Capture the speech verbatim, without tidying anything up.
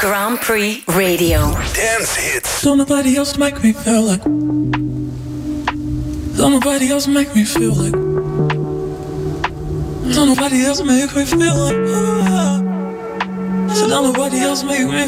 Grand Prix Radio. Dance hits. Don't nobody else make me feel like. Don't nobody else make me feel like. Don't nobody else make me feel like. Ah. So don't nobody else make me